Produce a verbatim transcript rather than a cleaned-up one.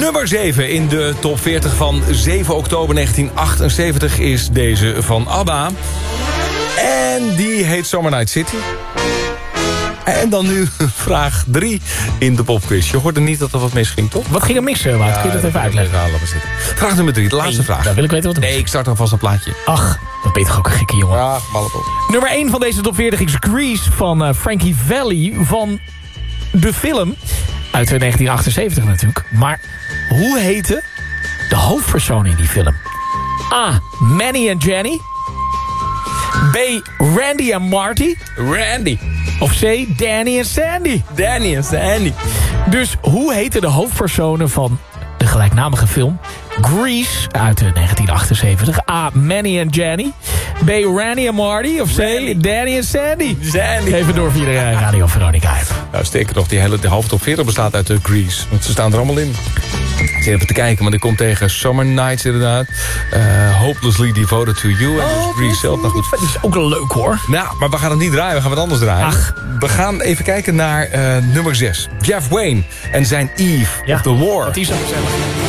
Nummer zeven in de top veertig van zeven oktober negentien achtenzeventig is deze van ABBA. En die heet Summer Night City. En dan nu vraag drie in de popquiz. Je hoorde niet dat er wat mis ging, toch? Wat ging er mis, Wout? Ja, kun je dat even uitleggen? Vraag nummer drie, de laatste Nee, vraag. Dan wil ik weten wat er mis Nee, ik start alvast een plaatje. Ach, dat ben je toch ook een gekke jongen. Ja, ballen op. Nummer één van deze top veertig is Grease van uh, Frankie Valli van de film. Uit negentien achtenzeventig natuurlijk. Maar hoe heette de hoofdpersoon in die film? A. Manny en Jenny. B. Randy en Marty. Randy. Of C. Danny en Sandy. Danny en Sandy. Dus hoe heten de hoofdpersonen van de gelijknamige film Grease uit negentien achtenzeventig? A. Manny en Jenny. B. Randy en Marty. Of C. Randy. Danny en Sandy. Sandy. Even door via de Radio Veronica. Nou, sterker nog, die hele de hoofdtop veertig bestaat uit de Grease. Want ze staan er allemaal in. Ik zit even te kijken, want ik kom tegen Summer Nights inderdaad. Uh, Hopelessly Devoted to You. En dus Grease zelf. Nou goed. Dat is ook leuk hoor. Nou, maar we gaan het niet draaien. We gaan wat anders draaien. Ach. We gaan even kijken naar uh, nummer zes. Jeff Wayne en zijn Eve Ja, of the War. dat is zo gezellig.